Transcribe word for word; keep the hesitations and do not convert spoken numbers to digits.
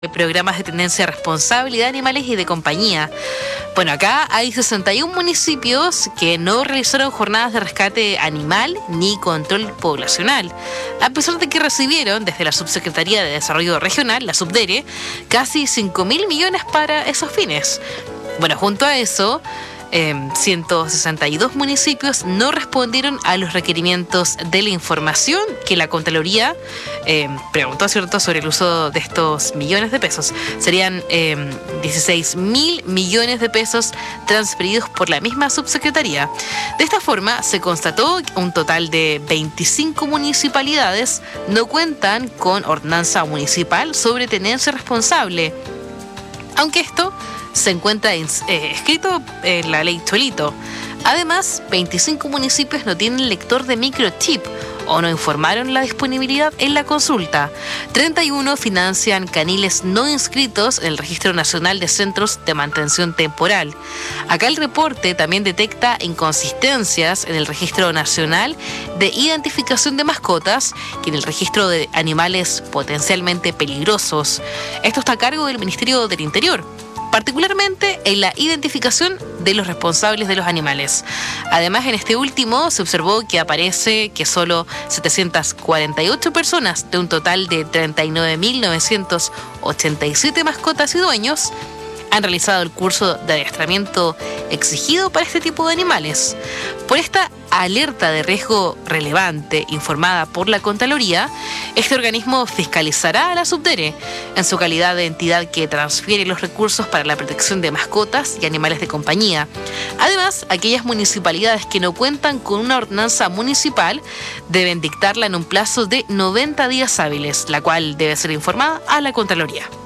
programas de tenencia responsable de animales y de compañía. Bueno, acá hay sesenta y uno municipios que no realizaron jornadas de rescate animal ni control poblacional, a pesar de que recibieron desde la Subsecretaría de Desarrollo Regional, la SUBDERE, casi cinco mil millones para esos fines. Bueno, junto a eso, Eh, ciento sesenta y dos municipios no respondieron a los requerimientos de la información que la Contraloría eh, preguntó, ¿cierto?, sobre el uso de estos millones de pesos. Serían eh, dieciséis mil millones de pesos transferidos por la misma subsecretaría. De esta forma, se constató que un total de veinticinco municipalidades no cuentan con ordenanza municipal sobre tenencia responsable, aunque esto se encuentra eh, escrito en la ley Cholito. Además, veinticinco municipios no tienen lector de microchip o no informaron la disponibilidad en la consulta. treinta y uno financian caniles no inscritos en el Registro Nacional de Centros de Mantención Temporal. Acá el reporte también detecta inconsistencias en el Registro Nacional de Identificación de Mascotas y en el Registro de Animales Potencialmente Peligrosos. Esto está a cargo del Ministerio del Interior, particularmente en la identificación de los responsables de los animales. Además, en este último se observó que aparece que solo setecientas cuarenta y ocho personas de un total de treinta y nueve mil novecientos ochenta y siete mascotas y dueños han realizado el curso de adiestramiento exigido para este tipo de animales. Por esta alerta de riesgo relevante informada por la Contraloría, este organismo fiscalizará a la SUBDERE en su calidad de entidad que transfiere los recursos para la protección de mascotas y animales de compañía. Además, aquellas municipalidades que no cuentan con una ordenanza municipal deben dictarla en un plazo de noventa días hábiles, la cual debe ser informada a la Contraloría.